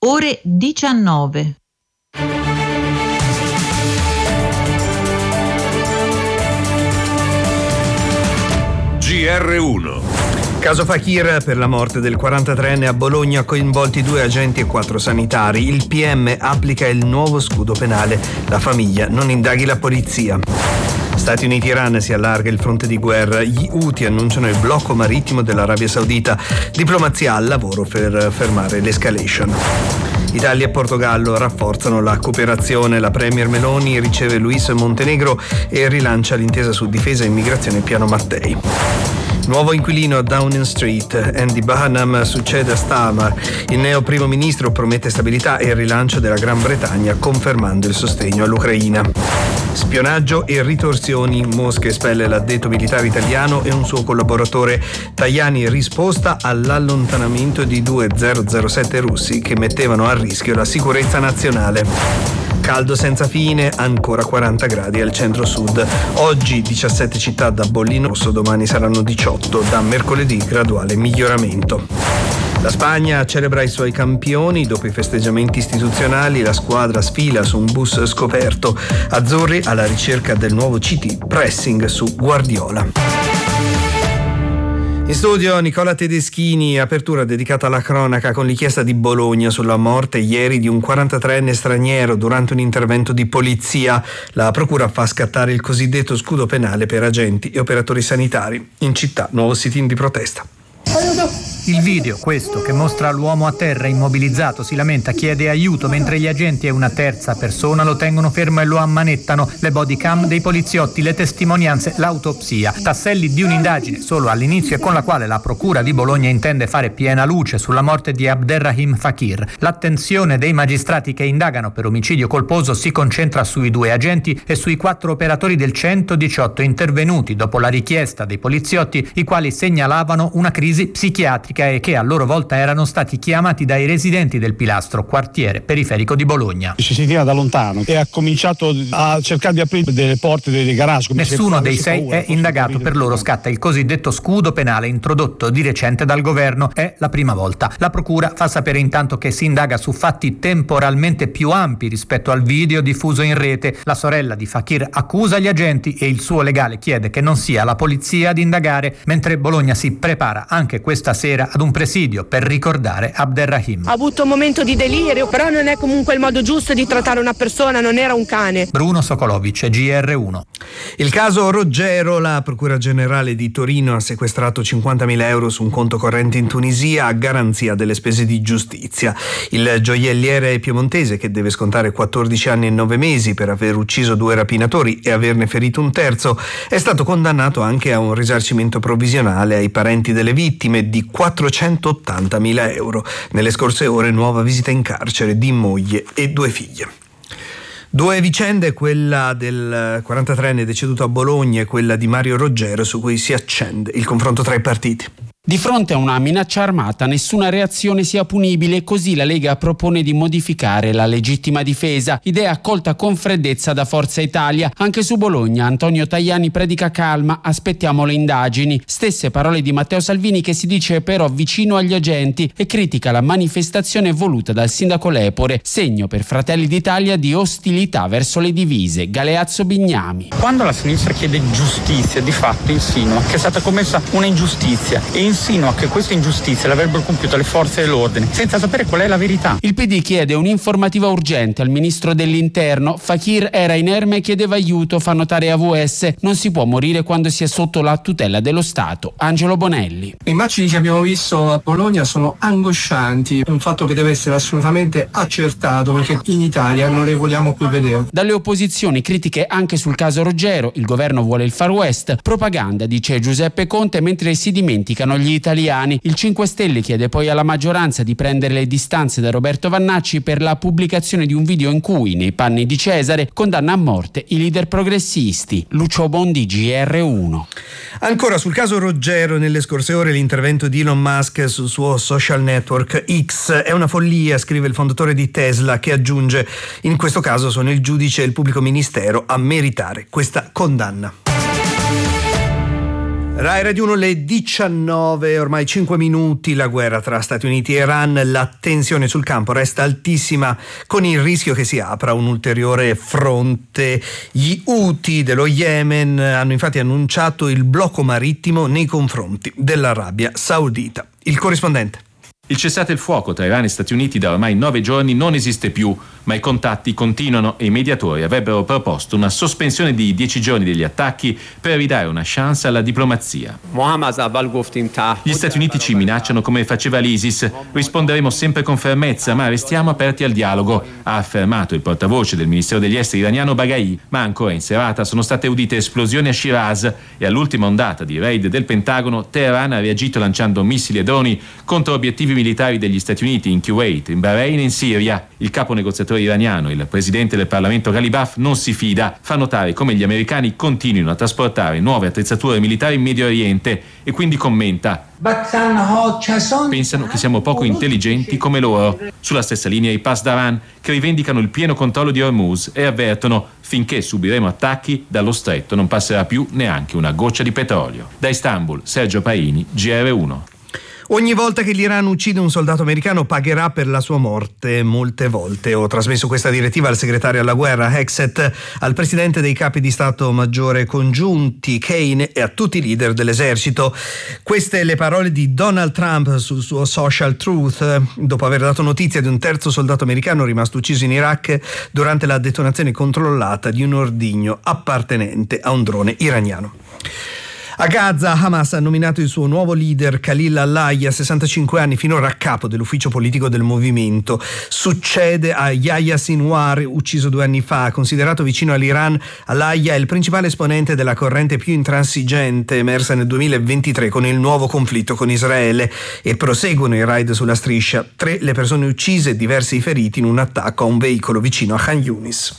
ore 19. GR1. Caso Fakir per la morte del 43enne a Bologna, coinvolti 2 agenti e 4 sanitari. Il PM applica il nuovo scudo penale. La famiglia non indaghi la polizia. Stati Uniti-Iran, si allarga il fronte di guerra. Gli Houthi annunciano il blocco marittimo dell'Arabia Saudita. Diplomazia al lavoro per fermare l'escalation. Italia e Portogallo rafforzano la cooperazione. La premier Meloni riceve Luis Montenegro e rilancia l'intesa su difesa e immigrazione Piano Mattei. Nuovo inquilino a Downing Street, Andy Burnham succede a Starmer. Il neo primo ministro promette stabilità e rilancio della Gran Bretagna, confermando il sostegno all'Ucraina. Spionaggio e ritorsioni. Mosca espelle l'addetto militare italiano e un suo collaboratore. Tajani risposta all'allontanamento di 2 007 russi che mettevano a rischio la sicurezza nazionale. Caldo senza fine, ancora 40 gradi al centro-sud. Oggi 17 città da bollino rosso, domani saranno 18, da mercoledì graduale miglioramento. La Spagna celebra i suoi campioni. Dopo i festeggiamenti istituzionali, la squadra sfila su un bus scoperto. Azzurri alla ricerca del nuovo CT, pressing su Guardiola. In studio Nicola Tedeschini, apertura dedicata alla cronaca con l'inchiesta di Bologna sulla morte ieri di un 43enne straniero durante un intervento di polizia. La procura fa scattare il cosiddetto scudo penale per agenti e operatori sanitari. In città, nuovo sit-in di protesta. Il video, questo, che mostra l'uomo a terra immobilizzato, si lamenta, chiede aiuto, mentre gli agenti e una terza persona lo tengono fermo e lo ammanettano. Le body cam dei poliziotti, le testimonianze, l'autopsia. Tasselli di un'indagine solo all'inizio e con la quale la procura di Bologna intende fare piena luce sulla morte di Abderrahim Fakir. L'attenzione dei magistrati che indagano per omicidio colposo si concentra sui 2 agenti e sui 4 operatori del 118 intervenuti dopo la richiesta dei poliziotti, i quali segnalavano una crisi psichiatrica e che a loro volta erano stati chiamati dai residenti del Pilastro, quartiere periferico di Bologna. Ci sentiva da lontano e ha cominciato a cercare di aprire delle porte dei garage. Nessuno dei 6 è indagato, per loro scatta il cosiddetto scudo penale introdotto di recente dal governo. È la prima volta. La procura fa sapere intanto che si indaga su fatti temporalmente più ampi rispetto al video diffuso in rete. La sorella di Fakir accusa gli agenti e il suo legale chiede che non sia la polizia ad indagare, mentre Bologna si prepara anche questa sera ad un presidio per ricordare Abderrahim. Ha avuto un momento di delirio, però non è comunque il modo giusto di trattare una persona, non era un cane. Bruno Sokolovic, GR1. Il caso Roggero, la Procura Generale di Torino ha sequestrato 50.000 euro su un conto corrente in Tunisia a garanzia delle spese di giustizia. Il gioielliere piemontese, che deve scontare 14 anni e 9 mesi per aver ucciso 2 rapinatori e averne ferito un terzo, è stato condannato anche a un risarcimento provvisionale ai parenti delle vittime di 480.000 euro. Nelle scorse ore nuova visita in carcere di moglie e 2 figlie. 2 vicende, quella del 43enne deceduto a Bologna e quella di Mario Roggero, su cui si accende il confronto tra i partiti. Di fronte a una minaccia armata nessuna reazione sia punibile, così la Lega propone di modificare la legittima difesa, idea accolta con freddezza da Forza Italia. Anche su Bologna Antonio Tajani predica calma, aspettiamo le indagini. Stesse parole di Matteo Salvini, che si dice però vicino agli agenti e critica la manifestazione voluta dal sindaco Lepore, segno per Fratelli d'Italia di ostilità verso le divise. Galeazzo Bignami. Quando la sinistra chiede giustizia, di fatto insinua che è stata commessa una ingiustizia e insinua che questa ingiustizia l'avrebbero compiuta le forze dell'ordine senza sapere qual è la verità. Il PD chiede un'informativa urgente al ministro dell'Interno. Fakir era inerme e chiedeva aiuto, fa notare AVS. Non si può morire quando si è sotto la tutela dello Stato. Angelo Bonelli. Le immagini che abbiamo visto a Bologna sono angoscianti, è un fatto che deve essere assolutamente accertato, perché in Italia non le vogliamo più vedere. Dalle opposizioni critiche anche sul caso Roggero. Il governo vuole il Far West, propaganda, dice Giuseppe Conte, mentre si dimenticano gli italiani. Il 5 Stelle chiede poi alla maggioranza di prendere le distanze da Roberto Vannacci per la pubblicazione di un video in cui, nei panni di Cesare, condanna a morte i leader progressisti. Lucio Bondi, GR1. Ancora sul caso Roggero, nelle scorse ore l'intervento di Elon Musk sul suo social network X è una follia, scrive il fondatore di Tesla, che aggiunge: in questo caso sono il giudice e il pubblico ministero a meritare questa condanna. Rai Radio 1, le 19, ormai 5 minuti, la guerra tra Stati Uniti e Iran, la tensione sul campo resta altissima con il rischio che si apra un ulteriore fronte. Gli Houthi dello Yemen hanno infatti annunciato il blocco marittimo nei confronti dell'Arabia Saudita. Il corrispondente. Il cessate il fuoco tra Iran e Stati Uniti da ormai 9 giorni non esiste più, ma i contatti continuano e i mediatori avrebbero proposto una sospensione di 10 giorni degli attacchi per ridare una chance alla diplomazia. Gli Stati Uniti ci minacciano come faceva l'ISIS. Risponderemo sempre con fermezza, ma restiamo aperti al dialogo, ha affermato il portavoce del Ministero degli Esteri iraniano Baghai. Ma ancora in serata sono state udite esplosioni a Shiraz e all'ultima ondata di raid del Pentagono Teheran ha reagito lanciando missili e droni contro obiettivi militari degli Stati Uniti in Kuwait, in Bahrain e in Siria. Il capo negoziatore iraniano, il presidente del Parlamento Ghalibaf, non si fida. Fa notare come gli americani continuino a trasportare nuove attrezzature militari in Medio Oriente e quindi commenta: pensano che siamo poco intelligenti come loro. Sulla stessa linea i Pasdaran, che rivendicano il pieno controllo di Hormuz e avvertono: finché subiremo attacchi, dallo stretto non passerà più neanche una goccia di petrolio. Da Istanbul, Sergio Paini, GR1. Ogni volta che l'Iran uccide un soldato americano pagherà per la sua morte molte volte. Ho trasmesso questa direttiva al segretario alla guerra Hexet, al presidente dei capi di Stato Maggiore congiunti Kane e a tutti i leader dell'esercito. Queste le parole di Donald Trump sul suo Social Truth dopo aver dato notizia di un terzo soldato americano rimasto ucciso in Iraq durante la detonazione controllata di un ordigno appartenente a un drone iraniano. A Gaza, Hamas ha nominato il suo nuovo leader Khalil al-Hayya, 65 anni, finora a capo dell'ufficio politico del movimento. Succede a Yahya Sinwar, ucciso 2 anni fa. Considerato vicino all'Iran, al-Hayya è il principale esponente della corrente più intransigente emersa nel 2023 con il nuovo conflitto con Israele, e proseguono i raid sulla striscia. 3 le persone uccise e diversi i feriti in un attacco a un veicolo vicino a Khan Yunis.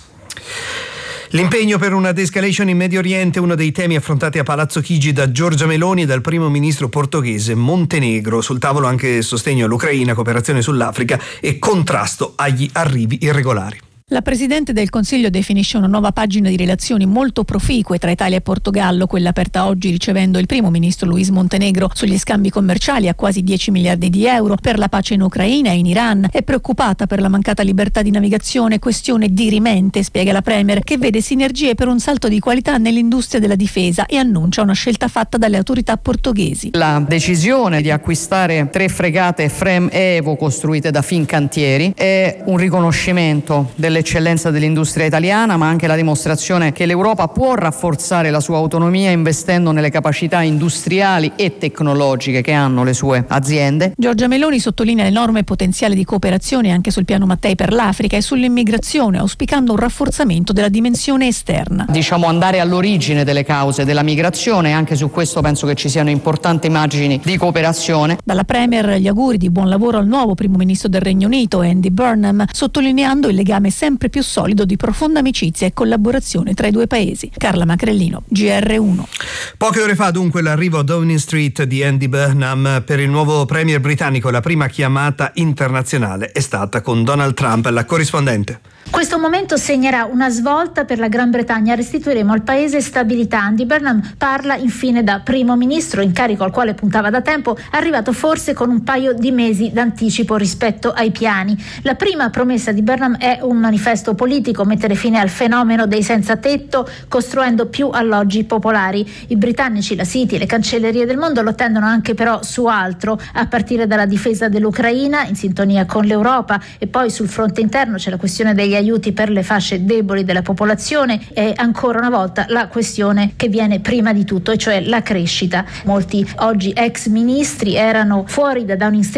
L'impegno per una de-escalation in Medio Oriente è uno dei temi affrontati a Palazzo Chigi da Giorgia Meloni e dal primo ministro portoghese Montenegro. Sul tavolo anche sostegno all'Ucraina, cooperazione sull'Africa e contrasto agli arrivi irregolari. La Presidente del Consiglio definisce una nuova pagina di relazioni molto proficue tra Italia e Portogallo, quella aperta oggi ricevendo il primo ministro Luis Montenegro sugli scambi commerciali a quasi 10 miliardi di euro per la pace in Ucraina e in Iran. È preoccupata per la mancata libertà di navigazione, questione dirimente, spiega la Premier, che vede sinergie per un salto di qualità nell'industria della difesa e annuncia una scelta fatta dalle autorità portoghesi. La decisione di acquistare 3 fregate FREMM Evo costruite da Fincantieri è un riconoscimento dell'eccellenza dell'industria italiana, ma anche la dimostrazione che l'Europa può rafforzare la sua autonomia investendo nelle capacità industriali e tecnologiche che hanno le sue aziende. Giorgia Meloni sottolinea l'enorme potenziale di cooperazione anche sul piano Mattei per l'Africa e sull'immigrazione, auspicando un rafforzamento della dimensione esterna. Andare all'origine delle cause della migrazione, anche su questo penso che ci siano importanti margini di cooperazione. Dalla Premier gli auguri di buon lavoro al nuovo primo ministro del Regno Unito, Andy Burnham, sottolineando il legame sempre più solido di profonda amicizia e collaborazione tra i due paesi. Carla Macrellino, GR1. Poche ore fa dunque l'arrivo a Downing Street di Andy Burnham per il nuovo premier britannico. La prima chiamata internazionale è stata con Donald Trump, la corrispondente. Questo momento segnerà una svolta per la Gran Bretagna. Restituiremo al paese stabilità. Andy Burnham parla infine da primo ministro, incarico al quale puntava da tempo, arrivato forse con un paio di mesi d'anticipo rispetto ai piani. La prima promessa di Burnham è un manifesto politico: mettere fine al fenomeno dei senza tetto, costruendo più alloggi popolari. I britannici, la City, le cancellerie del mondo lo attendono anche però su altro, a partire dalla difesa dell'Ucraina in sintonia con l'Europa, e poi sul fronte interno c'è la questione degli aiuti per le fasce deboli della popolazione e ancora una volta la questione che viene prima di tutto, e cioè la crescita. Molti oggi ex ministri erano fuori da Downing Street